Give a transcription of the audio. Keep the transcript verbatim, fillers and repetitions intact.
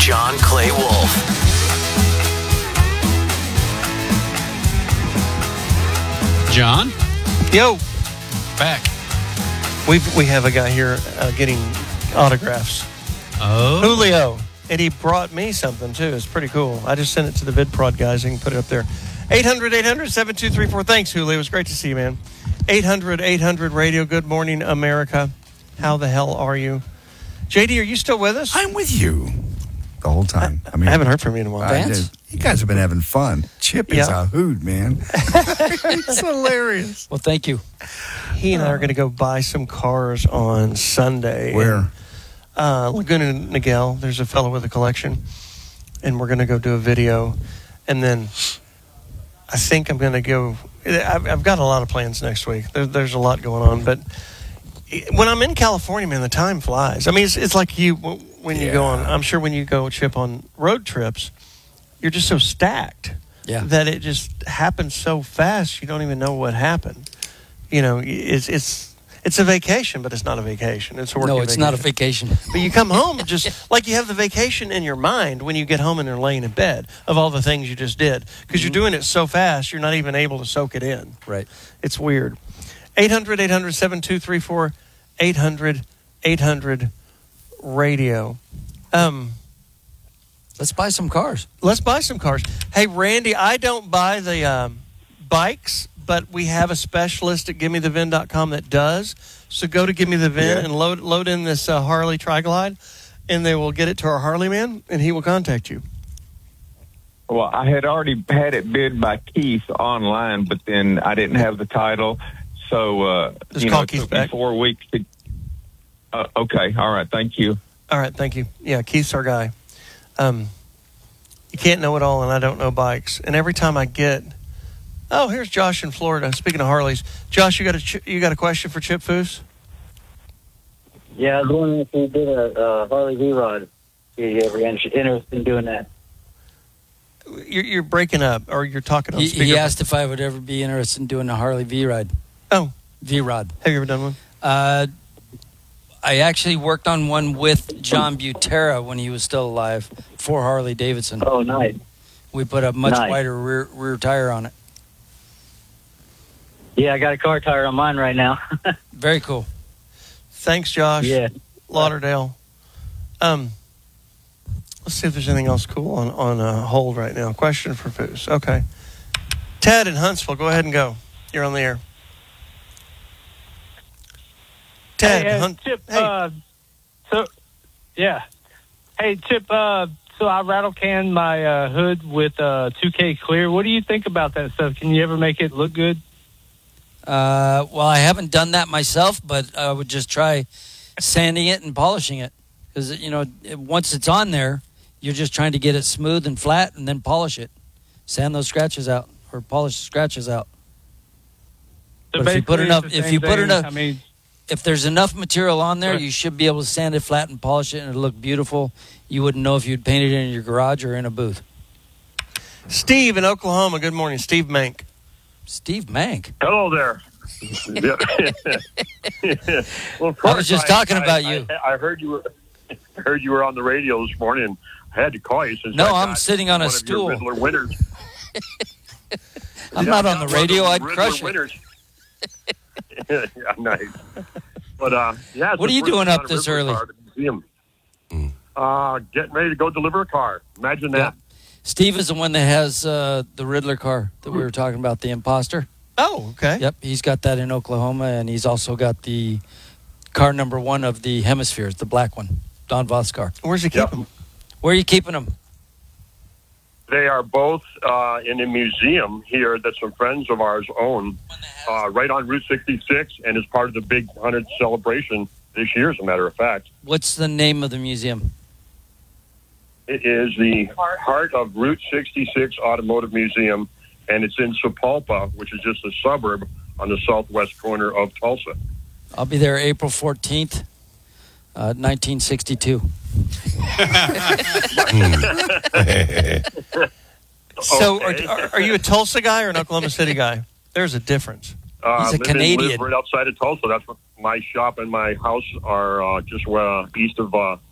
John Clay Wolf. John? Yo. Back. We've, we have a guy here uh, getting autographs. Oh. Julio. And he brought me something, too. It's pretty cool. I just sent it to the VidProd guys. You can put it up there. eight hundred, eight hundred, seven two three four. Thanks, Julio. It was great to see you, man. eight hundred, eight hundred radio. Good morning, America. How the hell are you? J D, are you still with us? I'm with you the whole time. I, mean, I haven't heard from you in a while. I did. You guys have been having fun. Chip is Yeah. a hoot, man. It's hilarious. Well, thank you. He and I are going to go buy some cars on Sunday. Where? Uh, Laguna Niguel. There's a fellow with a collection. And we're going to go do a video. And then I think I'm going to go. I've, I've got a lot of plans next week. There, there's a lot going on. But when I'm in California, man, the time flies. I mean, it's, it's like you when you Yeah. go on. I'm sure when you go, Chip, on road trips, you're just so stacked Yeah. that it just happens so fast. You don't even know what happened. You know, it's it's it's a vacation, but it's not a vacation. It's a working No, it's vacation. not a vacation. But you come home just like you have the vacation in your mind when you get home and you're laying in bed of all the things you just did. Because Mm-hmm. you're doing it so fast, you're not even able to soak it in. Right. It's weird. eight hundred, eight hundred, seven two three four, eight hundred, eight hundred radio. Um, Let's buy some cars. let's buy some cars. Hey, Randy, I don't buy the um, bikes, but we have a specialist at give me the vin dot com that does. So go to Give Me the Vin Yeah. and load load in this uh, Harley Tri-Glide, and they will get it to our Harley man, and he will contact you. Well, I had already had it bid by Keith online, but then I didn't have the title. So, uh, Just you call know, it Keith took me back. four weeks to. Uh, okay. All right. Thank you. All right, thank you. Yeah, Keith's our guy. Um, you can't know it all, and I don't know bikes. And every time I get, oh, here's Josh in Florida. Speaking of Harleys, Josh, you got a ch- you got a question for Chip Foose? Yeah, I was wondering if you did a uh, Harley V-Rod. Are you ever interested in doing that? You're, you're breaking up, or you're talking on He, speaker. he asked if I would ever be interested in doing a Harley V-Ride. Oh, V-Rod. have you ever done one? Uh, I actually worked on one with John Butera when he was still alive for Harley Davidson. Oh, nice. We put a much Nice. wider rear, rear tire on it. Yeah, I got a car tire on mine right now. Very cool. Thanks, Josh. Yeah. Lauderdale. Um, let's see if there's anything else cool on on uh, hold right now. Question for Foose. Okay. Ted in Huntsville, go ahead and go. You're on the air. Ted, Hey, uh, Hun- Chip, hey. uh, so, yeah. Hey, Chip, uh, so I rattle can my uh, hood with uh, two K clear. What do you think about that stuff? Can you ever make it look good? Uh, well, I haven't done that myself, but I would just try sanding it and polishing it. Because, you know, it, once it's on there, you're just trying to get it smooth and flat and then polish it. Sand those scratches out or polish the scratches out. So But if you put basically, enough, it's the if same you put thing. enough, I mean, if there's enough material on there, Right. you should be able to sand it flat and polish it and it'll look beautiful. You wouldn't know if you'd painted it in your garage or in a booth. Steve in Oklahoma. Good morning, Steve Mank. Steve Mank. Hello there. Yeah. Well, I was just first, talking I, about I, you. I, I heard you were heard you were on the radio this morning. And I had to call you since No, I I'm got sitting on a one of your stool. Riddler winners. I'm Yeah, not I on the got one of radio. the I'd Riddler crush it. winners. Yeah, nice. But uh, yeah. it's What the are you first doing time up a this Riddler early? car at the museum. Uh, getting ready to go deliver a car. Imagine that. Yeah. Steve is the one that has uh, the Riddler car that we were talking about, the Imposter. Oh, okay. Yep, he's got that in Oklahoma, and he's also got the car number one of the Hemispheres, the black one, Don Voth's car. Where's he keep Yep. them? Where are you keeping them? They are both uh, in a museum here that some friends of ours own, uh, right on Route sixty-six, and is part of the big one hundredth celebration this year, as a matter of fact. What's the name of the museum? It is the Heart of Route sixty-six Automotive Museum, and it's in Sapulpa, which is just a suburb on the southwest corner of Tulsa. I'll be there April fourteenth, uh, nineteen sixty-two. So, Okay. are, are you a Tulsa guy or an Oklahoma City guy? There's a difference. Uh, He's a live in- Canadian. live right outside of Tulsa. That's what my shop and my house are uh, just uh, east of uh,